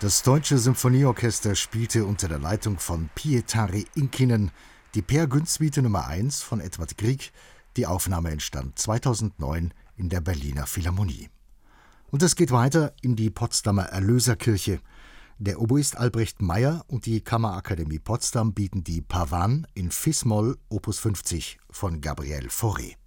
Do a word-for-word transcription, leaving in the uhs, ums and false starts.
Das Deutsche Symphonieorchester spielte unter der Leitung von Pietari Inkinen die Peer Gynt Suite Nummer eins von Edvard Grieg. Die Aufnahme entstand zweitausendneun in der Berliner Philharmonie. Und es geht weiter in die Potsdamer Erlöserkirche. Der Oboist Albrecht Meyer und die Kammerakademie Potsdam bieten die Pavan in Fis-Moll Opus fünfzig von Gabriel Fauré.